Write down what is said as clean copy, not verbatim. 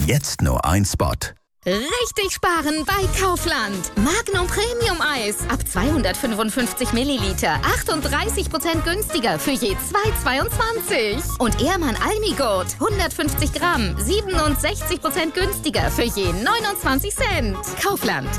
Jetzt nur ein Spot. Richtig sparen bei Kaufland. Magnum Premium Eis ab 255 Milliliter. 38% günstiger für je 2,22. Und Ehrmann Almigurt 150 Gramm. 67% günstiger für je 29 Cent. Kaufland.